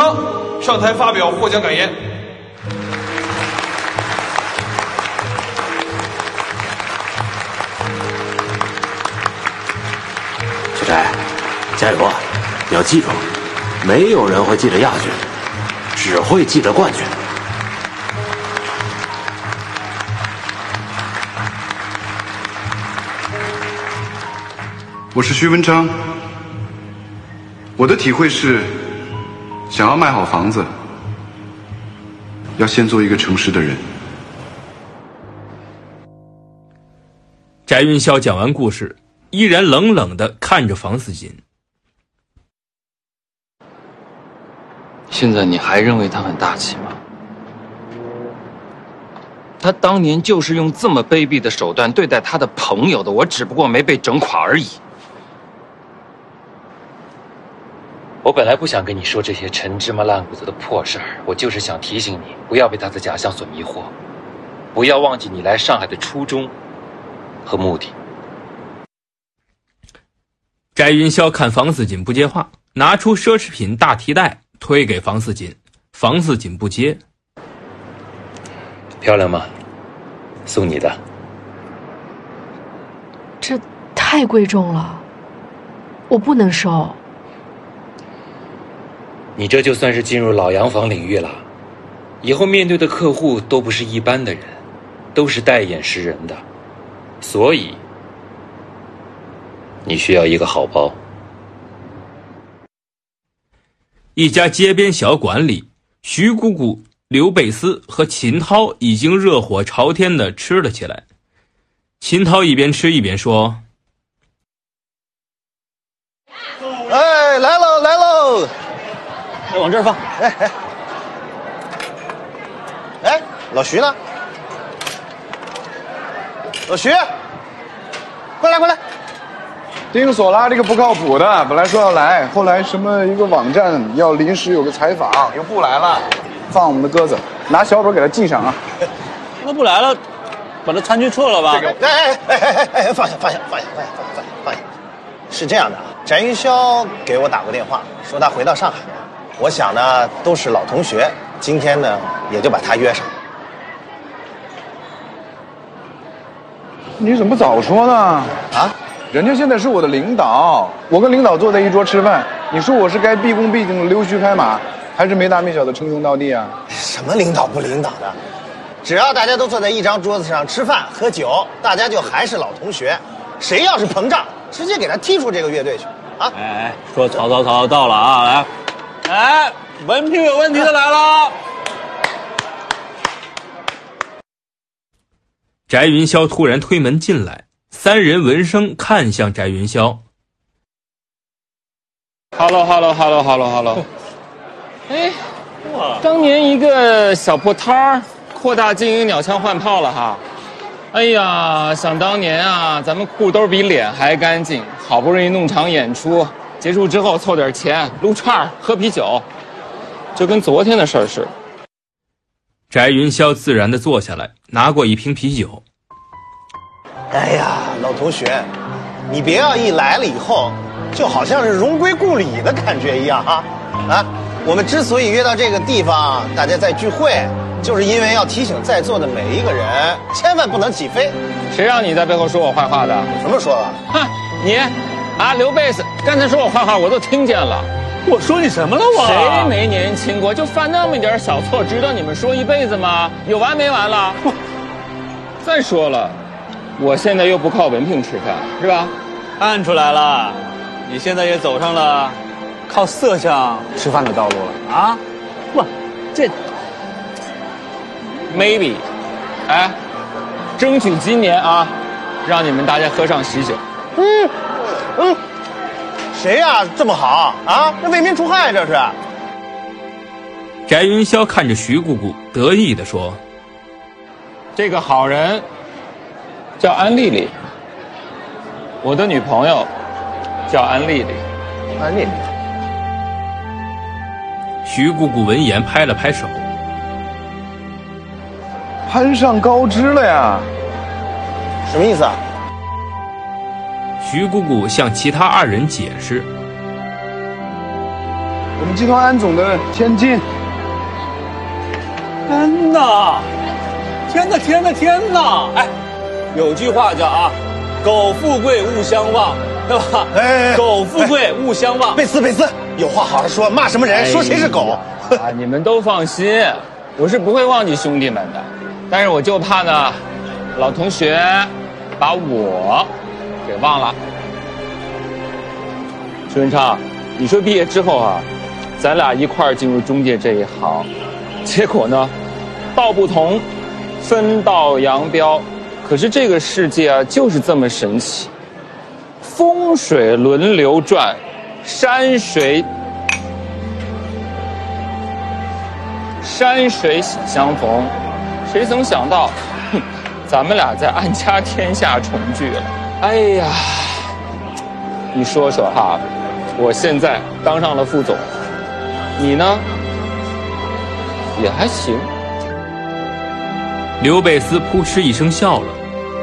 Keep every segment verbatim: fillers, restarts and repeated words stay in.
昌上台发表获奖感言。 小翟，加油啊！你要记住，没有人会记得亚军，只会记得冠军。 我是徐文昌，我的体会是，想要卖好房子，要先做一个诚实的人。 翟云霄讲完故事，依然冷冷地看着房思锦。 现在你还认为他很大气吗？他当年就是用这么卑鄙的手段对待他的朋友的，我只不过没被整垮而已。我本来不想跟你说这些陈芝麻烂谷子的破事儿，我就是想提醒你，不要被他的假象所迷惑，不要忘记你来上海的初衷和目的。 翟云霄看房思锦不接话，拿出奢侈品大提袋推给房思锦，房思锦不接。 漂亮吗？送你的。 这太贵重了，我不能收。 你这就算是进入老洋房领域了，以后面对的客户都不是一般的人，都是带眼识人的，所以你需要一个好包。 一家街边小馆里，徐姑姑、刘贝斯和秦涛已经热火朝天地吃了起来。秦涛一边吃一边说： 哎，来喽来喽， 往这儿放。 哎哎，哎，老徐呢？老徐，过来过来。 丁索拉这个不靠谱的，本来说要来，后来什么一个网站要临时有个采访，又不来了。放我们的鸽子，拿小本给他记上啊。 那不来了，把他参军撤了吧？ 这个，哎哎哎哎哎，放下放下放下放下放下放下。是这样的啊，翟云霄给我打过电话，说他回到上海，我想呢都是老同学，今天呢也就把他约上。 你怎么不早说呢？ 啊？ 人家现在是我的领导，我跟领导坐在一桌吃饭，你说我是该毕恭毕敬的溜须拍马，还是没大没小的称兄道弟啊？ 什么领导不领导的，只要大家都坐在一张桌子上吃饭喝酒，大家就还是老同学。谁要是膨胀，直接给他踢出这个乐队去啊！ 哎哎，说曹操曹操到了啊！来，哎，文凭有问题的来了。 翟云霄突然推门进来，三人闻声看向翟云霄。 Hello Hello Hello Hello Hello。哎，当年一个小破摊儿，扩大经营，鸟枪换炮了哈。哎呀，想当年啊，咱们裤兜比脸还干净，好不容易弄场演出，结束之后凑点钱，撸串喝啤酒，就跟昨天的事儿似的。 翟云霄自然地坐下来，拿过一瓶啤酒。 哎呀，老同学，你别要一来了以后，就好像是荣归故里的感觉一样啊！啊，我们之所以约到这个地方，大家在聚会，就是因为要提醒在座的每一个人，千万不能起飞。 谁让你在背后说我坏话的？ 什么说的？ 哼，你，啊，刘贝斯，刚才说我坏话，我都听见了。 我说你什么了我？ 谁没年轻过？就犯那么一点小错，值得你们说一辈子吗？有完没完了？再说了，我现在又不靠文凭吃饭，是吧？ 看出来了，你现在也走上了靠色相吃饭的道路了啊！哇，这 maybe， 哎，争取今年啊，让你们大家喝上喜酒。 嗯嗯。谁呀、啊、这么好啊？这为民除害这是。 翟云霄看着徐姑姑，得意地说：“ 这个好人叫安丽丽，我的女朋友叫安丽丽。” 安丽丽。 徐姑姑闻言拍了拍手：“ 攀上高枝了呀？ 什么意思啊？” 徐姑姑向其他二人解释：“ 我们集团安总的千金。 天哪！天哪！天哪！天哪！哎，有句话叫啊，苟富贵勿相忘，对吧？ 哎， 苟富贵勿相忘。 贝斯贝斯，有话好好说，骂什么人？说谁是狗？ 啊，你们都放心，我是不会忘记兄弟们的，但是我就怕呢，老同学把我给忘了。徐文昌，你说毕业之后啊，咱俩一块儿进入中介这一行，结果呢，道不同，分道扬镳。可是这个世界啊，就是这么神奇，风水轮流转，山水。山水喜相逢，谁曾想到，哼，咱们俩在安家天下重聚了。哎呀，你说说哈，我现在当上了副总，你呢？也还行。 刘贝斯扑哧一声笑了。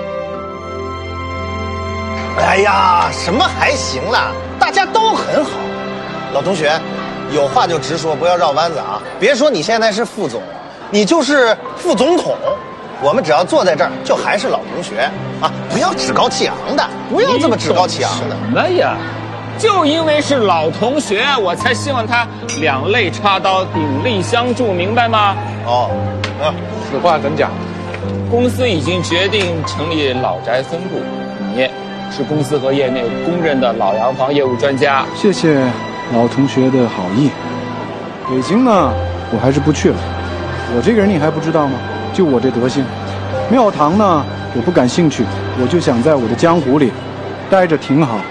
哎呀，什么还行啦？大家都很好。老同学，有话就直说，不要绕弯子啊！别说你现在是副总，你就是副总统，我们只要坐在这儿，就还是老同学啊！不要趾高气扬的，不要这么趾高气扬的。 什么呀？就因为是老同学，我才希望他两肋插刀，鼎力相助，明白吗？ 哦，啊， 此话怎讲？ 公司已经决定成立老宅分部，你是公司和业内公认的老洋房业务专家。 谢谢老同学的好意。北京呢，我还是不去了。我这个人你还不知道吗？就我这德行。庙堂呢，我不感兴趣，我就想在我的江湖里待着挺好。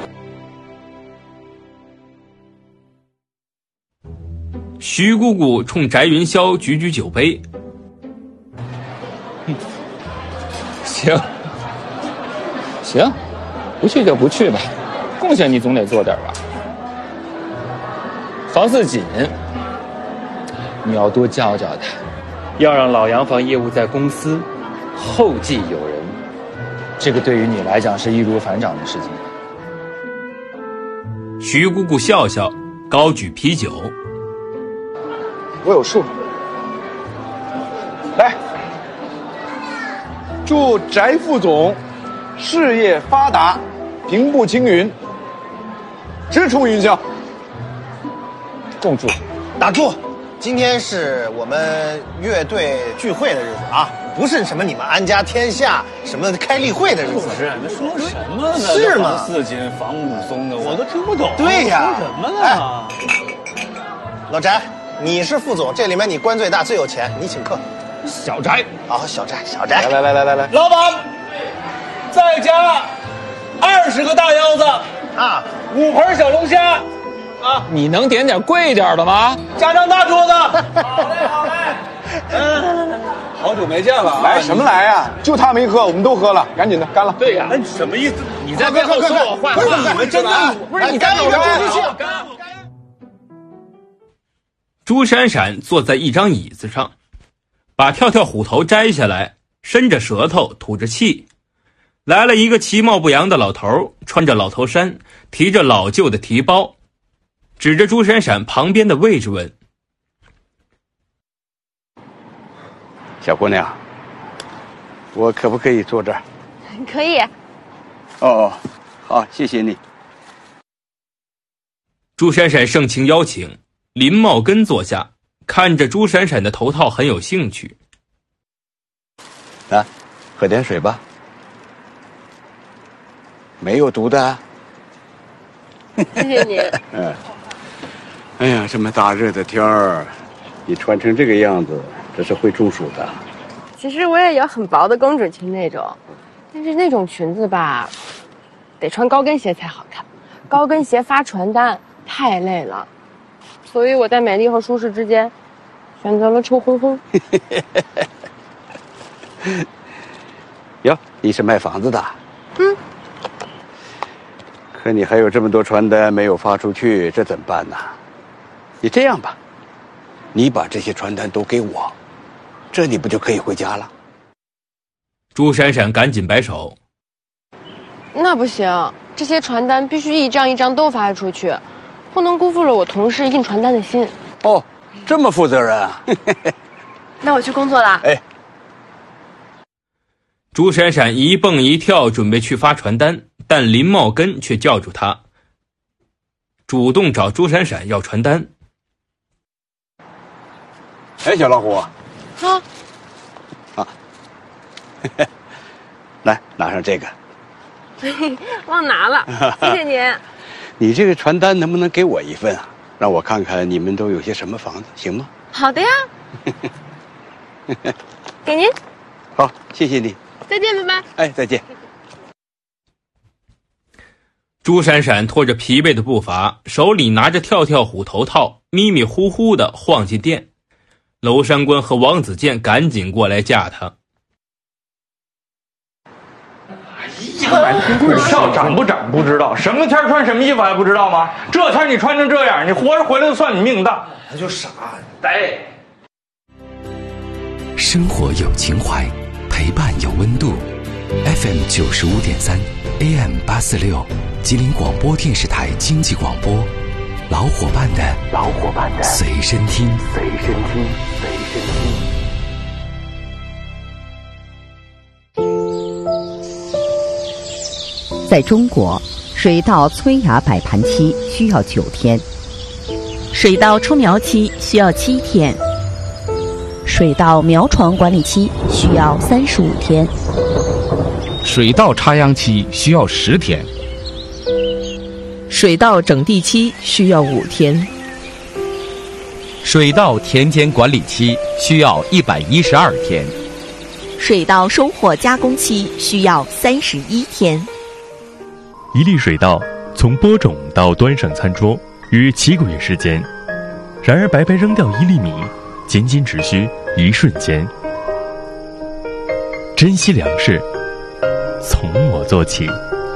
徐姑姑冲翟云霄举举酒杯。 行，行，不去就不去吧，贡献你总得做点吧。房似锦，你要多教教他，要让老洋房业务在公司后继有人，这个对于你来讲是易如反掌的事情。 徐姑姑笑笑，高举啤酒。 我有数。来，祝翟副总事业发达，平步青云，直冲云霄。 共祝。 打住！今天是我们乐队聚会的日子啊，不是什么你们安家天下什么开例会的日子。 是，你说什么呢？ 是吗？ 房似锦、房武松的，我都听不懂。 对呀， 说什么呢？哎， 老翟，你是副总，这里面你官最大，最有钱，你请客。 小翟， 啊，小翟，小翟， 来来来来来来， 老板，再加二十个大腰子啊， 五盆小龙虾。 啊，你能点点贵一点的吗？ 加张大桌子。好嘞，好嘞。嗯，好久没见了啊！ 来什么来呀？就他没喝，我们都喝了，赶紧的，干了。 对呀， 哎，什么意思？ 你在背后说我坏话， 你们真的不是你干有什么不气？ 朱闪闪坐在一张椅子上，把跳跳虎头摘下来，伸着舌头吐着气。来了一个其貌不扬的老头，穿着老头衫，提着老旧的提包，指着朱闪闪旁边的位置问： 小姑娘，我可不可以坐这儿？ 可以。 哦，好，谢谢你。 朱闪闪盛情邀请，林茂根坐下，看着朱闪闪的头套很有兴趣。 啊，喝点水吧。没有毒的。 谢谢你。 嗯。哎呀，这么大热的天儿，你穿成这个样子，这是会中暑的。 其实我也有很薄的公主裙那种，但是那种裙子吧，得穿高跟鞋才好看。高跟鞋发传单太累了，所以我在美丽和舒适之间，选择了臭烘烘。 哟，你是卖房子的？ 嗯。 可你还有这么多传单没有发出去，这怎么办呢？你这样吧，你把这些传单都给我，这你不就可以回家了？ 朱闪闪赶紧摆手： 那不行，这些传单必须一张一张都发出去， 不能辜负了我同事印传单的心。 哦，这么负责任啊！ 那我去工作了。 哎， 朱闪闪一蹦一跳准备去发传单，但林茂根却叫住他，主动找朱闪闪要传单。 哎，小老虎啊， 啊， 来拿上这个。 忘拿了，谢谢您。 你这个传单能不能给我一份啊？让我看看你们都有些什么房子，行吗？ 好的呀。给您。 好，谢谢你。 再见，拜拜。 哎，再见。 朱闪闪拖着疲惫的步伐，手里拿着跳跳虎头套，迷迷糊糊地晃进店。娄山官和王子健赶紧过来架他。 股票涨不涨不知道，什么天穿什么衣服还不知道吗？这天你穿成这样，你活着回来就算你命大。 他就傻呆。 生活有情怀，陪伴有温度。F M 九十五点三 ，A M 八四六，吉林广播电视台经济广播，老伙伴的老伙伴的随身听，随身听，随身听。 在中国，水稻催芽摆盘期需要九天，水稻出苗期需要七天，水稻苗床管理期需要三十五天， 水稻插秧期需要十天， 水稻整地期需要五天， 水稻田间管理期需要一百一十二天， 水稻收获加工期需要三十一天。 一粒水稻从播种到端上餐桌约七个月时间，然而白白扔掉一粒米，仅仅只需一瞬间。珍惜粮食，从我做起。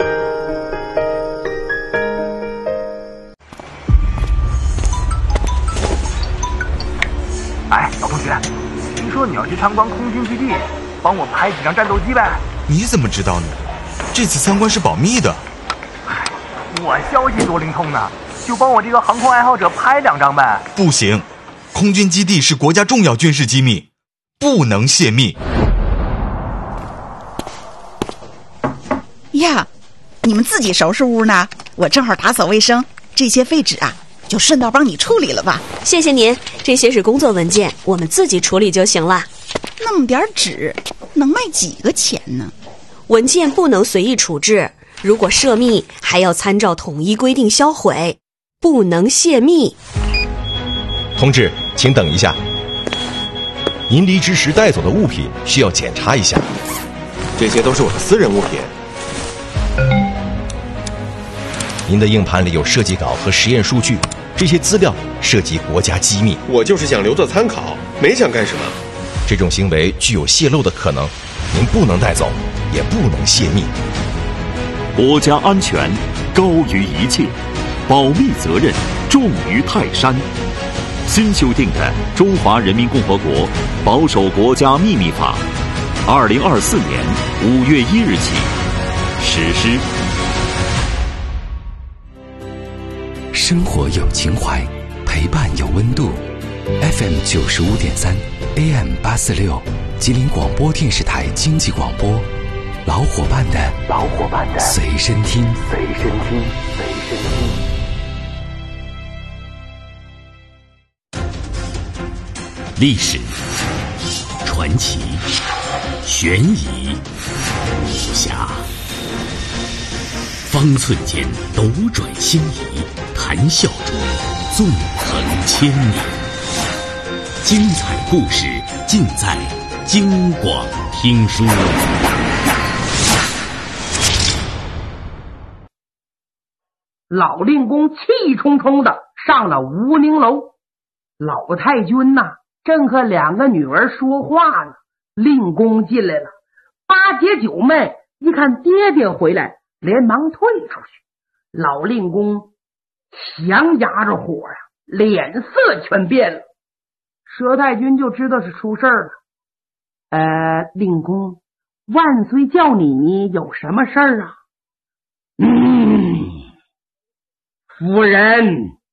哎，老同学，听说你要去参观空军基地，帮我拍几张战斗机呗？ 你怎么知道呢？这次参观是保密的。 我消息多灵通呢，就帮我这个航空爱好者拍两张呗。 不行，空军基地是国家重要军事机密，不能泄密。 呀，你们自己收拾屋呢？我正好打扫卫生，这些废纸啊，就顺道帮你处理了吧。 谢谢您，这些是工作文件，我们自己处理就行了。 那么点纸，能卖几个钱呢？ 文件不能随意处置。如果涉密，还要参照统一规定销毁，不能泄密。 同志，请等一下。您离职时带走的物品需要检查一下，这些都是我的私人物品。您的硬盘里有设计稿和实验数据，这些资料涉及国家机密。 我就是想留作参考，没想干什么。 这种行为具有泄露的可能，您不能带走，也不能泄密。 国家安全高于一切，保密责任重于泰山。新修订的《中华人民共和国保守国家秘密法》，二零二四年五月一日起实施。 生活有情怀，陪伴有温度。F M 九十五点三 ，A M 八四六，吉林广播电视台经济广播。老伙伴的老伙伴的随身听，随身听，随身听。 历史、传奇、悬疑、武侠，方寸间斗转星移，谈笑中纵横千年。精彩故事尽在京广听书。 老令公气冲冲的上了吴宁楼，老太君呐、啊，正和两个女儿说话呢。令公进来了，八姐九妹一看爹爹回来，连忙退出去。老令公强压着火呀、啊，脸色全变了。佘太君就知道是出事儿了。呃，令公，万岁叫你有什么事儿啊？嗯。夫人，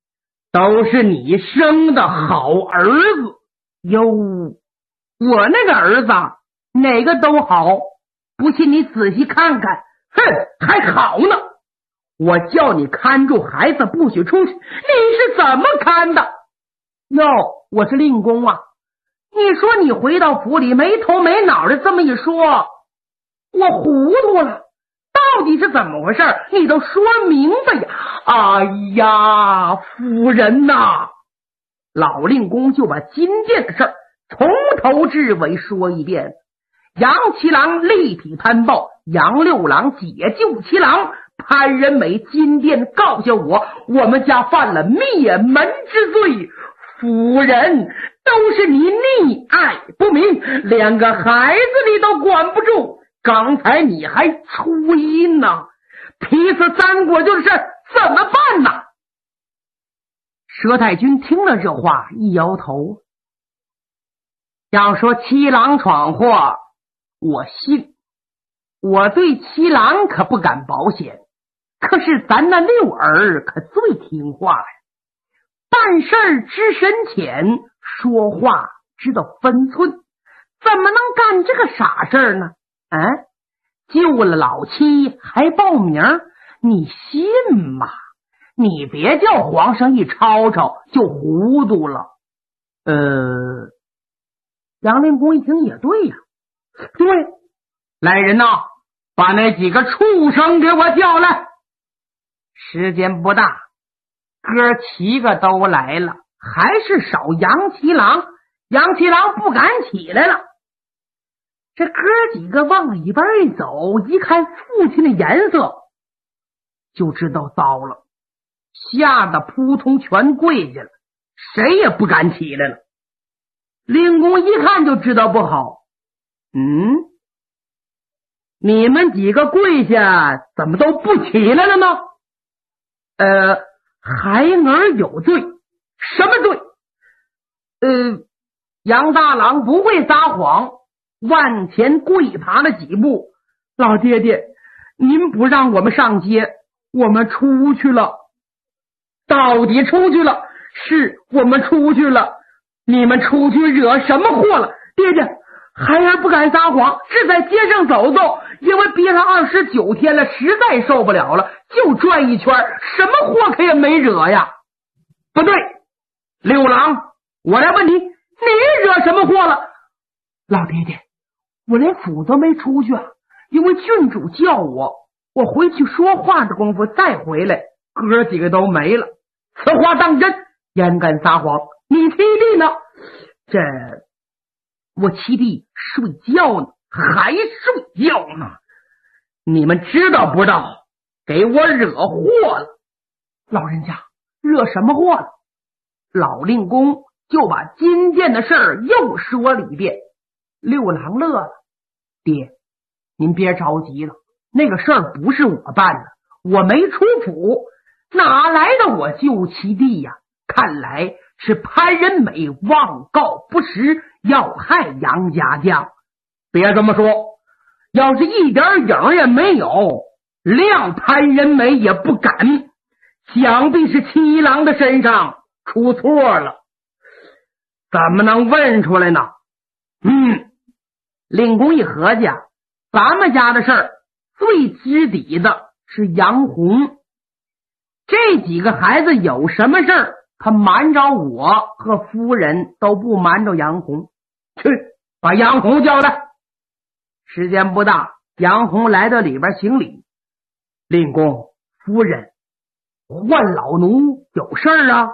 都是你生的好儿子哟。我那个儿子哪个都好，不信你仔细看看，哼，还好呢。我叫你看住孩子，不许出去，你是怎么看的？哟，我是令公啊。你说你回到府里没头没脑的这么一说，我糊涂了，到底是怎么回事？你都说明白呀！哎呀，夫人呐，老令公就把金殿的事儿从头至尾说一遍。杨七郎力体攀报，杨六郎解救七郎，潘仁美金殿告下我，我们家犯了灭门之罪。夫人，都是你溺爱不明，连个孩子你都管不住，刚才你还出音呢，劈死三国就是怎么办呢？佘太君听了这话一摇头，要说七郎闯祸我信，我对七郎可不敢保险，可是咱那六儿可最听话呀，办事儿知深浅，说话知道分寸，怎么能干这个傻事儿呢？嗯、啊，救了老七还报名，你信吗？你别叫皇上一吵吵就糊涂了。呃，杨令公一听也对呀，对，来人呐，把那几个畜生给我叫来。时间不大，哥七个都来了，还是少杨七郎。杨七郎不敢起来了。这哥几个往里边一走，一看父亲的颜色，就知道糟了，吓得扑通全跪下了，谁也不敢起来了。令公一看就知道不好，嗯，你们几个跪下怎么都不起来了呢？呃，孩儿有罪。什么罪？呃，杨大郎不会撒谎，往前跪爬了几步。老爹爹，您不让我们上街，我们出去了。到底出去了？是我们出去了。你们出去惹什么祸了？爹爹，孩儿不敢撒谎，是在街上走走，因为憋了二十九天了，实在受不了了，就转一圈，什么祸可也没惹呀。不对，六郎，我来问你，你惹什么祸了？老爹爹，我连府都没出去啊，因为郡主叫我，我回去说话的功夫再回来，哥几个都没了。此话当真？焉敢撒谎？你七弟呢？这我七弟睡觉呢，还睡觉呢。你们知道不知道？给我惹祸了。老人家，惹什么祸了？老令公就把金殿的事儿又说了一遍。六郎乐了，爹，您别着急了，那个事儿不是我办的，我没出府，哪来的我救七弟呀？看来是潘仁美妄告不实，要害杨家将。别这么说，要是一点影也没有，谅潘仁美也不敢，想必是七郎的身上出错了。怎么能问出来呢？嗯，令公一合计，咱们家的事儿最知底的是杨红，这几个孩子有什么事儿，他瞒着我和夫人，都不瞒着杨红。去，把杨红叫来。时间不大，杨红来到里边行礼。令公，夫人，换老奴有事儿啊？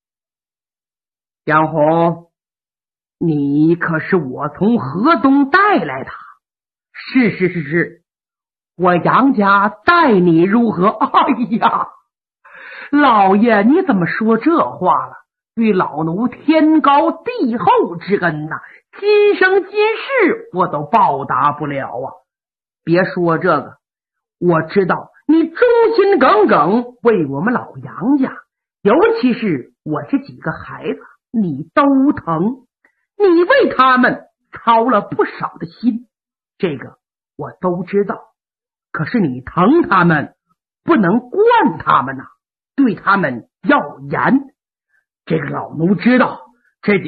杨红，你可是我从河东带来的。是是是是，我杨家待你如何？哎呀，老爷你怎么说这话了？对老奴天高地厚之恩呐、啊，今生今世我都报答不了啊！别说这个，我知道你忠心耿耿为我们老杨家，尤其是我这几个孩子，你都疼，你为他们操了不少的心，这个我都知道。可是你疼他们，不能惯他们呐、啊，对他们要严。 这个老奴知道这